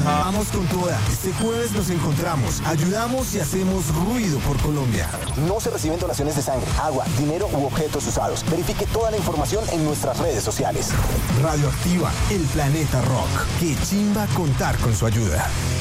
Vamos con toda. Este jueves nos encontramos, ayudamos y hacemos ruido por Colombia. No se reciben donaciones de sangre, agua, dinero u objetos usados. Verifique toda la información en nuestras redes sociales. Radioactiva, el planeta rock. Qué chimba contar con su ayuda.